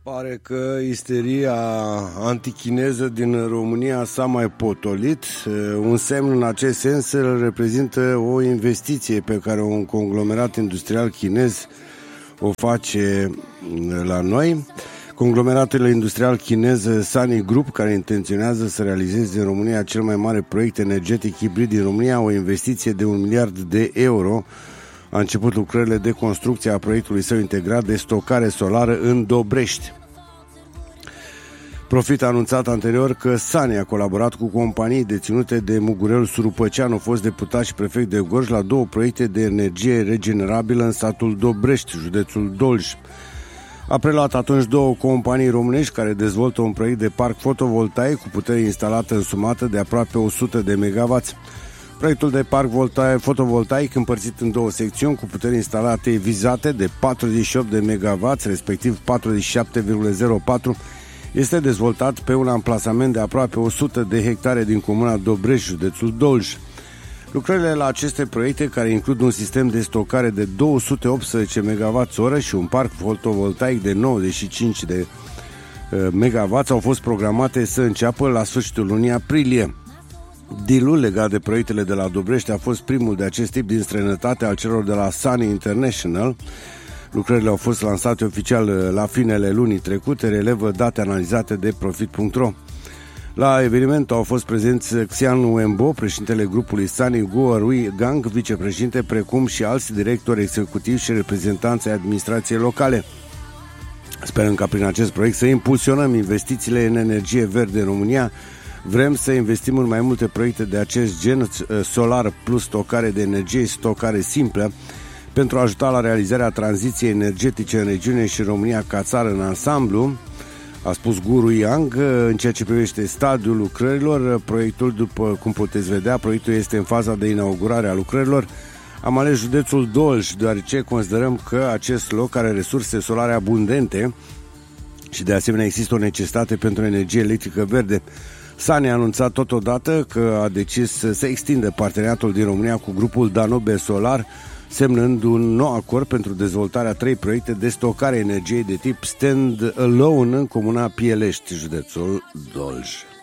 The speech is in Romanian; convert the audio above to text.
Pare că isteria antichineză din România s-a mai potolit. Un semn în acest sens reprezintă o investiție pe care un conglomerat industrial chinez o face la noi. Conglomeratul industrial chinez Sany Group, care intenționează să realizeze în România cel mai mare proiect energetic hibrid din România, o investiție de 1 miliard de euro, a început lucrările de construcție a proiectului său integrat de stocare solară în Dobrești. Profit a anunțat anterior că Sany a colaborat cu companii deținute de Mugurel Surupăceanu, fost deputat și prefect de Gorj, la 2 proiecte de energie regenerabilă în satul Dobrești, județul Dolj. A preluat atunci 2 companii românești care dezvoltă un proiect de parc fotovoltaic cu putere instalată însumată de aproape 100 de MW. Proiectul de parc fotovoltaic, împărțit în 2 secțiuni cu puteri instalate vizate de 48 de MW, respectiv 47,04, este dezvoltat pe un amplasament de aproape 100 de hectare din comuna Dobrești, județul Dolj. Lucrările la aceste proiecte, care includ un sistem de stocare de 218 MWh și un parc fotovoltaic de 95 de MW, au fost programate să înceapă la sfârșitul lunii aprilie. Dealul legat de proiectele de la Dobrești a fost primul de acest tip din străinătate al celor de la Sany International. Lucrările au fost lansate oficial la finele lunii trecute, relevă date analizate de Profit.ro. La eveniment au fost prezenți Xian Wenbo, președintele grupului Sany, Guo Rui Gang, vicepreședinte, precum și alți directori executivi și reprezentanți ai administrației locale. Sperăm ca prin acest proiect să impulsionăm investițiile în energie verde în România. Vrem să investim în mai multe proiecte de acest gen, solar plus stocare de energie și stocare simplă, pentru a ajuta la realizarea tranziției energetice în regiune și România ca țară în ansamblu, a spus Guru Yang. În ceea ce privește stadiul lucrărilor, proiectul, după cum puteți vedea, proiectul este în faza de inaugurare a lucrărilor. Am ales județul Dolj, deoarece considerăm că acest loc are resurse solare abundente și de asemenea există o necesitate pentru energie electrică verde. Sany a anunțat totodată că a decis să extindă parteneriatul din România cu grupul Danube Solar, semnând un nou acord pentru dezvoltarea 3 proiecte de stocare energiei de tip stand-alone în comuna Pielești, județul Dolj.